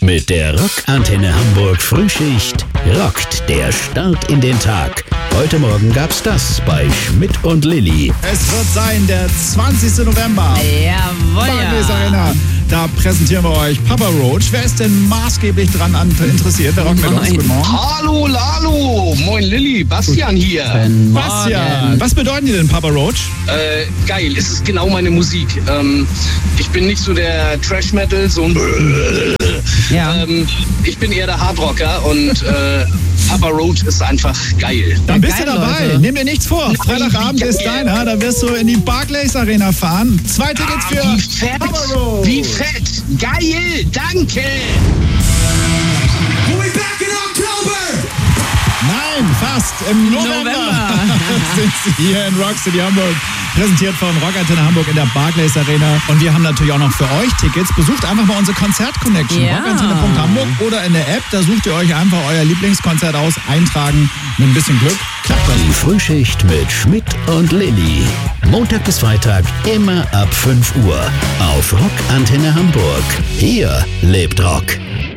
Mit der Rockantenne Hamburg Frühschicht rockt der Start in den Tag. Heute Morgen gab's das bei Schmidt und Lilly. Es wird sein der 20. November. Jawohl, Barclays Arena. Da präsentieren wir euch Papa Roach. Wer ist denn maßgeblich dran interessiert? Wer rockt mit uns? Guten Morgen. Hallo Lalo, moin Lilly, Bastian hier. Bastian, was bedeuten die denn Papa Roach? Geil, es ist genau meine Musik. Ich bin nicht so der Trash-Metal, so ein ich bin eher der Hardrocker und Papa Roach ist einfach geil. Dann bist geil, du dabei. Leute. Nimm dir nichts vor. Freitagabend ist deiner. Da wirst du in die Barclays Arena fahren. 2 Tickets für Wie fett, Papa Roach. wie fett, geil, danke. Nein, fast. Im November sind sie hier in Rock City Hamburg. Präsentiert von Rockantenne Hamburg in der Barclays Arena. Und wir haben natürlich auch noch für euch Tickets. Besucht einfach mal unsere Konzert-Connection. Ja. Rockantenne.hamburg oder in der App. Da sucht ihr euch einfach euer Lieblingskonzert aus. Eintragen. Mit ein bisschen Glück klappt das. Die Frühschicht mit Schmidt und Lilly. Montag bis Freitag immer ab 5 Uhr auf Rockantenne Hamburg. Hier lebt Rock.